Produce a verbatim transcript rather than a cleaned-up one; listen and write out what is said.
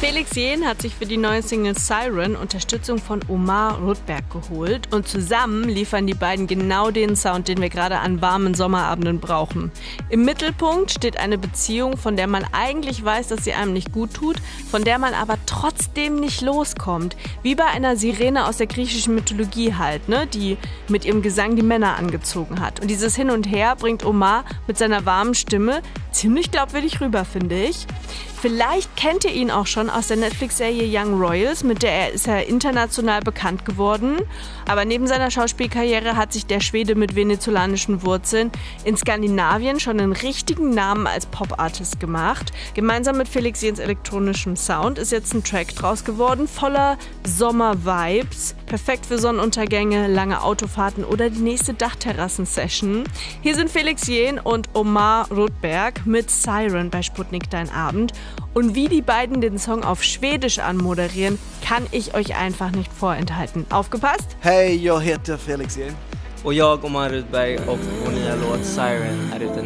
Felix Jähn hat sich für die neue Single Siren Unterstützung von Omar Rudberg geholt und zusammen liefern die beiden genau den Sound, den wir gerade an warmen Sommerabenden brauchen. Im Mittelpunkt steht eine Beziehung, von der man eigentlich weiß, dass sie einem nicht gut tut, von der man aber trotzdem nicht loskommt. Wie bei einer Sirene aus der griechischen Mythologie halt, ne, die mit ihrem Gesang die Männer angezogen hat. Und dieses Hin und Her bringt Omar mit seiner warmen Stimme ziemlich glaubwürdig rüber, finde ich. Vielleicht kennt ihr ihn auch schon aus der Netflix-Serie Young Royals, mit der er ist er international bekannt geworden. Aber neben seiner Schauspielkarriere hat sich der Schwede mit venezolanischen Wurzeln in Skandinavien schon einen richtigen Namen als Pop-Artist gemacht. Gemeinsam mit Felix Jähns elektronischem Sound ist jetzt ein Track draus geworden, voller Sommer-Vibes. Perfekt für Sonnenuntergänge, lange Autofahrten oder die nächste Dachterrassen-Session. Hier sind Felix Jähn und Omar Rudberg mit Siren bei Sputnik Dein Abend. Und wie die beiden den Song auf Schwedisch anmoderieren, kann ich euch einfach nicht vorenthalten. Aufgepasst? Hej, jag heter Felix Jähn. Och jag, Omar Rudberg, och vår nya låt Siren är ute